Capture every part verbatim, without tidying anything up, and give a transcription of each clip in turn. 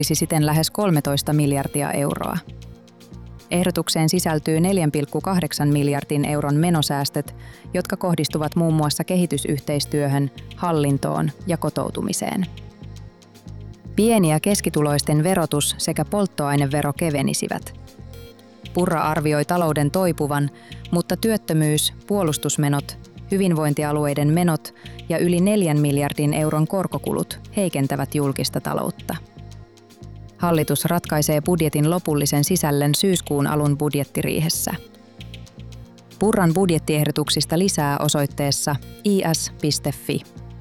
siten lähes kolmetoista miljardia euroa. Ehdotukseen sisältyy neljä pilkku kahdeksan miljardin euron menosäästöt, jotka kohdistuvat muun muassa kehitysyhteistyöhön, hallintoon ja kotoutumiseen. Pieni- ja keskituloisten verotus sekä polttoainevero kevenisivät. Purra arvioi talouden toipuvan, mutta työttömyys, puolustusmenot, hyvinvointialueiden menot ja yli neljän miljardin euron korkokulut heikentävät julkista taloutta. Hallitus ratkaisee budjetin lopullisen sisällön syyskuun alun budjettiriihessä. Purran budjettiehdotuksista lisää osoitteessa i s piste f i.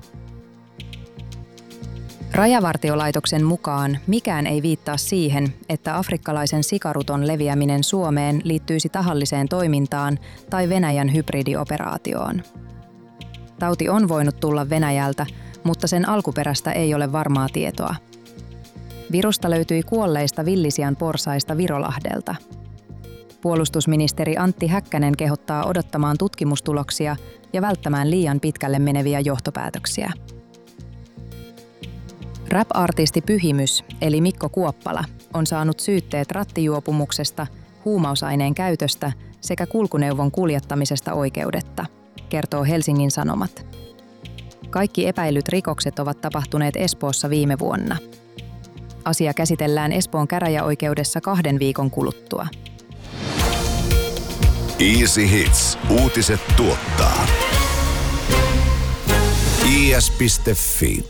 Rajavartiolaitoksen mukaan mikään ei viittaa siihen, että afrikkalaisen sikaruton leviäminen Suomeen liittyisi tahalliseen toimintaan tai Venäjän hybridioperaatioon. Tauti on voinut tulla Venäjältä, mutta sen alkuperästä ei ole varmaa tietoa. Virusta löytyi kuolleista villisian porsaista Virolahdelta. Puolustusministeri Antti Häkkänen kehottaa odottamaan tutkimustuloksia ja välttämään liian pitkälle meneviä johtopäätöksiä. Rap-artisti Pyhimys, eli Mikko Kuoppala, on saanut syytteet rattijuopumuksesta, huumausaineen käytöstä sekä kulkuneuvon kuljettamisesta oikeudetta, kertoo Helsingin Sanomat. Kaikki epäilyt rikokset ovat tapahtuneet Espoossa viime vuonna. Asia käsitellään Espoon käräjäoikeudessa kahden viikon kuluttua. Easy Hits. Uutiset tuottaa. i s piste f i.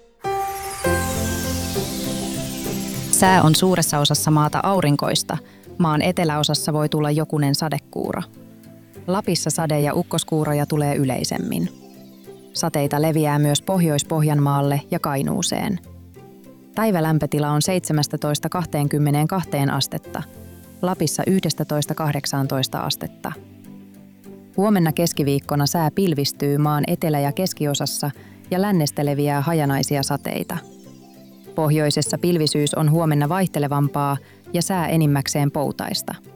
Sää on suuressa osassa maata aurinkoista. Maan eteläosassa voi tulla jokunen sadekuuro. Lapissa sade- ja ukkoskuuroja tulee yleisemmin. Sateita leviää myös Pohjois-Pohjanmaalle ja Kainuuseen. Päivälämpötila on seitsemästätoista kaksikymmentäkaksi astetta, Lapissa yksitoista kahdeksantoista astetta. Huomenna keskiviikkona sää pilvistyy maan etelä- ja keskiosassa ja lännestä leviää hajanaisia sateita. Pohjoisessa pilvisyys on huomenna vaihtelevampaa ja sää enimmäkseen poutaista.